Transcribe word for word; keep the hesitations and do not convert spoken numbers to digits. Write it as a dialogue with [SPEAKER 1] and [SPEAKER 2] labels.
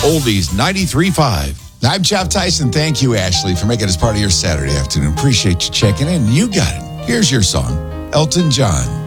[SPEAKER 1] Oldies ninety-three point five.
[SPEAKER 2] I'm Jeff Tyson. Thank you, Ashley, for making us part of your Saturday afternoon. Appreciate you checking in. You got it. Here's your song, Elton John.